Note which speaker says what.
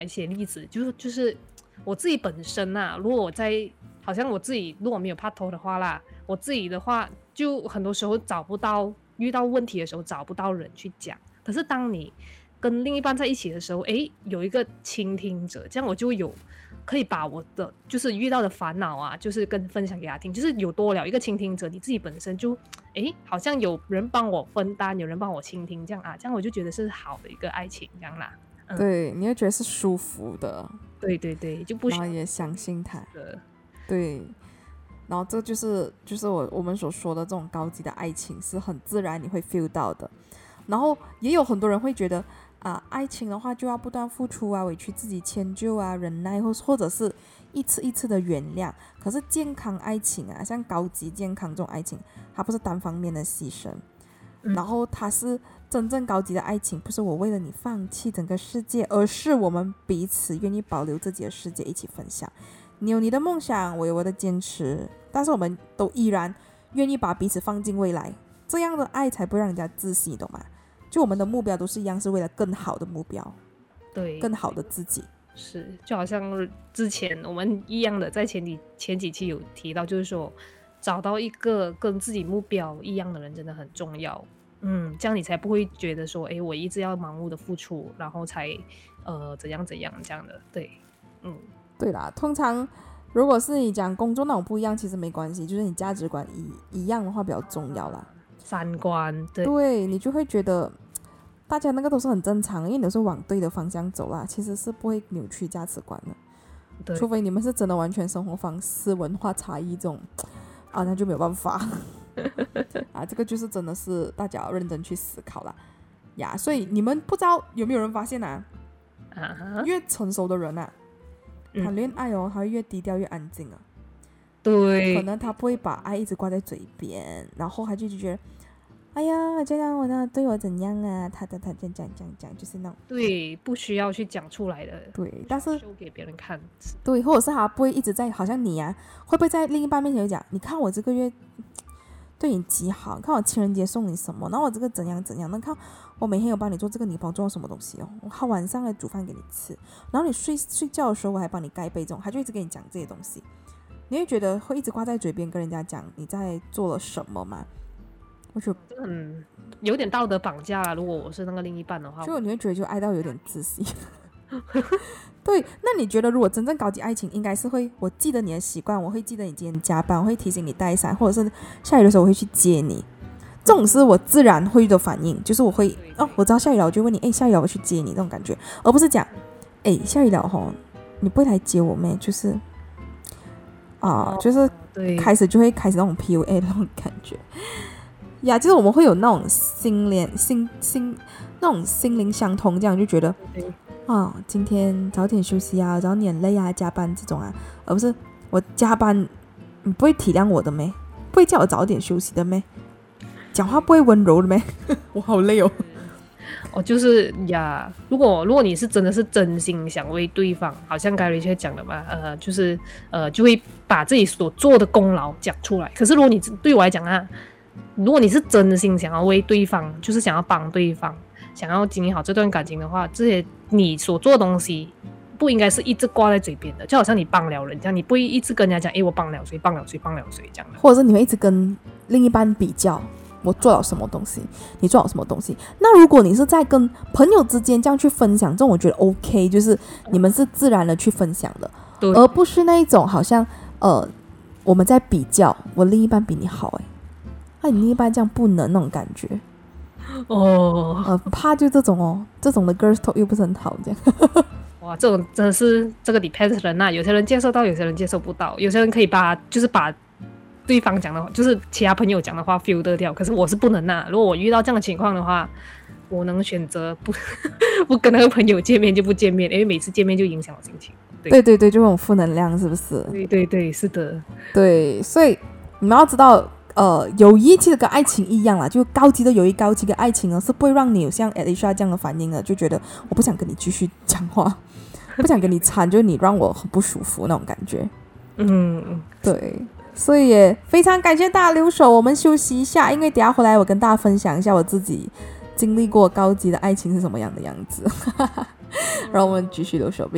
Speaker 1: 一些例子，就是我自己本身啊，如果好像我自己如果没有拍拖的话啦，我自己的话就很多时候遇到问题的时候找不到人去讲。可是当你跟另一半在一起的时候，有一个倾听者，这样我就可以把我的就是遇到的烦恼啊，就是分享给他听，就是有多了一个倾听者，你自己本身就好像有人帮我分担，有人帮我倾听，这样啊，这样我就觉得是好的一个爱情，这样啦。
Speaker 2: 对，你会觉得是舒服的。
Speaker 1: 对对对，就不需要，
Speaker 2: 然后也相信他。
Speaker 1: 的。
Speaker 2: 对，然后这就是我们所说的这种高级的爱情，是很自然你会 feel 到的。然后也有很多人会觉得爱情的话就要不断付出啊，委屈自己，迁就啊，忍耐，或者是一次一次的原谅。可是健康爱情啊，像高级健康这种爱情，它不是单方面的牺牲，然后它是真正高级的爱情，不是我为了你放弃整个世界，而是我们彼此愿意保留自己的世界，一起分享。你有你的梦想，我有我的坚持，但是我们都依然愿意把彼此放进未来，这样的爱才不会让人家窒息，懂吗？就我们的目标都是一样，是为了更好的目标，
Speaker 1: 对，
Speaker 2: 更好的自己。
Speaker 1: 是，就好像之前我们一样的，在前几期有提到，就是说找到一个跟自己目标一样的人真的很重要。这样你才不会觉得说，我一直要盲目的付出，然后才怎样这样的。对，
Speaker 2: 对啦，通常如果是你讲工作那种不一样，其实没关系，就是你价值观一样的话比较重要啦。
Speaker 1: 三观，
Speaker 2: 对，你就会觉得大家那个都是很正常的，因为你都是往对的方向走啦，其实是不会扭曲价值观的。除非你们是真的完全生活方式文化差异这种那就没有办法这个就是真的是大家要认真去思考啦呀。所以你们不知道有没有人发现越成熟的人谈恋爱他会越低调越安静
Speaker 1: 对，
Speaker 2: 可能他不会把爱一直挂在嘴边，然后他就觉得哎呀这样我对我怎样他这样就是那种
Speaker 1: 对，不需要去讲出来的，
Speaker 2: 对，但是
Speaker 1: 秀给别人看，
Speaker 2: 对，或者是他不会一直在，好像你会不会在另一半面前讲，你看我这个月对你极好，看我情人节送你什么，然后我这个怎样怎样，那看我每天有帮你做这个，你帮我做什么东西我晚上来煮饭给你吃，然后你睡觉的时候我还帮你盖被，这种他就一直跟你讲这些东西，你会觉得会一直挂在嘴边跟人家讲你在做了什么吗？我觉得
Speaker 1: 有点道德绑架啦，如果我是那个另一半的话，
Speaker 2: 就你会觉得就爱到有点窒息对，那你觉得如果真正高级爱情应该是会，我记得你的习惯，我会记得你今天加班，我会提醒你带伞，或者是下雨的时候我会去接你，这种是我自然会的反应，就是我会我知道下雨了我就问你下雨了我去接你这种感觉，而不是讲下雨了你不会来接我咩，就是就是开始就会开始那种 PUA 的那种感觉呀，就是我们会有那种那种心灵相通，这样就觉得今天早点休息早点你很累加班这种而不是我加班你不会体谅我的咩，不会叫我早点休息的咩，讲话不会温柔的咩我好累
Speaker 1: 就是如果你是真的是真心想为对方，好像刚才Rachel讲的嘛，就是就会把自己所做的功劳讲出来。可是如果你对我来讲如果你是真心想要为对方，就是想要帮对方，想要经营好这段感情的话，这些你所做的东西不应该是一直挂在嘴边的，就好像你帮了人这样，你不会一直跟人家讲我帮了谁这样的，
Speaker 2: 或者是你会一直跟另一半比较我做了什么东西，你做了什么东西。那如果你是在跟朋友之间这样去分享，这种我觉得 OK， 就是你们是自然的去分享的，而不是那一种好像我们在比较，我另一半比你好你另一半这样不能那种感觉怕就这种这种的 girls talk 又不是很好这样
Speaker 1: 哇，这种真的是这个 depends 人有些人接受到，有些人接受不到，有些人可以把对方讲的话，就是其他朋友讲的话 filter 掉，可是我是不能如果我遇到这样的情况的话，我能选择不跟那个朋友见面就不见面，因为每次见面就影响我心情。
Speaker 2: 对，就这种负能量是不是？
Speaker 1: 对，是的。
Speaker 2: 对，所以你们要知道友谊其实跟爱情一样啦，就高级的友谊高级的爱情呢是不会让你有像 Alicia 这样的反应的，就觉得我不想跟你继续讲话不想跟你掺，就是你让我很不舒服那种感觉。对，所以也非常感谢大家留守，我们休息一下，因为等一下回来我跟大家分享一下我自己经历过高级的爱情是什么样的样子然后我们继续留守。